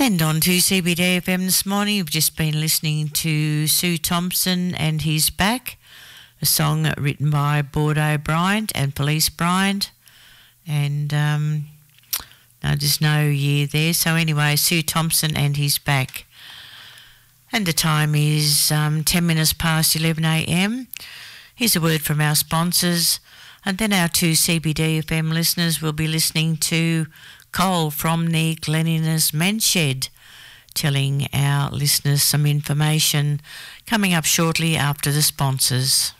And on to CBD FM this morning, you've just been listening to Sue Thompson and He's Back, a song written by Bordeaux Bryant and Police Bryant. And no, there's no year there. So anyway, Sue Thompson and He's Back. And the time is 10 minutes past 11 a.m. Here's a word from our sponsors. And then our two CBD FM listeners will be listening to Cole from the Glen Innes Men's Shed, telling our listeners some information coming up shortly after the sponsors.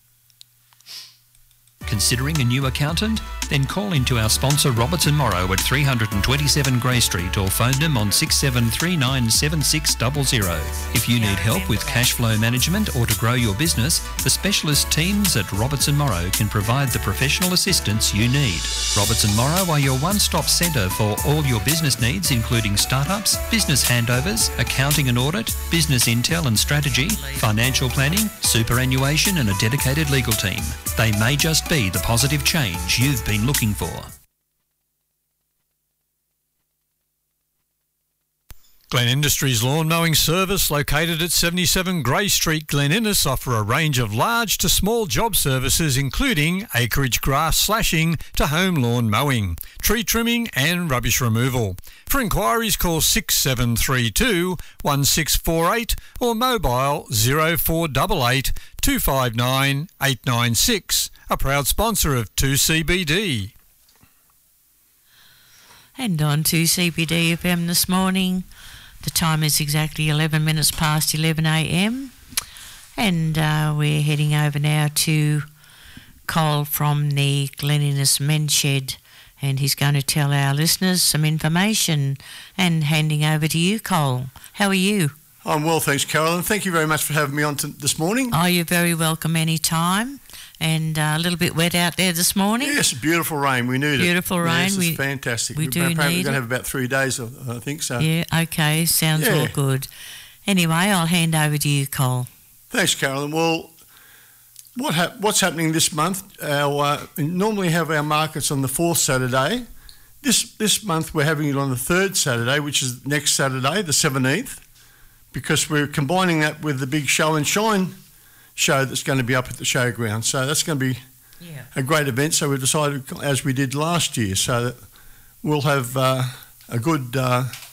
Considering a new accountant? Then call into our sponsor Robertson Morrow at 327 Grey Street or phone them on 67397600. If you need help with cash flow management or to grow your business, the specialist teams at Robertson Morrow can provide the professional assistance you need. Robertson Morrow are your one-stop centre for all your business needs, including startups, business handovers, accounting and audit, business intel and strategy, financial planning, superannuation and a dedicated legal team. They may just be the positive change you've been looking for. Glen Industries Lawn Mowing Service, located at 77 Grey Street, Glen Innes, offer a range of large to small job services including acreage grass slashing to home lawn mowing, tree trimming and rubbish removal. For inquiries, call 6732 1648 or mobile 0488 259 896. A proud sponsor of 2CBD. And on to CBD FM this morning. The time is exactly 11 minutes past 11 a.m. And we're heading over now to Cole from the Glen Innes Men's Shed. And he's going to tell our listeners some information. And handing over to you, Cole. How are you? I'm well, thanks, Carolyn. Thank you very much for having me on this morning. Oh, you're very welcome any time. And a little bit wet out there this morning. Yes, beautiful rain. We need it. Beautiful rain. Yes, it's fantastic. We do apparently need we're going to it. have about 3 days, I think. So. Yeah, okay. Sounds all good. Anyway, I'll hand over to you, Cole. Thanks, Carolyn. Well, what's happening this month? We normally have our markets on the 4th Saturday. This month we're having it on the 3rd Saturday, which is next Saturday, the 17th, because we're combining that with the big Show and Shine show that's going to be up at the showground. So that's going to be a great event. So we've decided, as we did last year, so that we'll have a good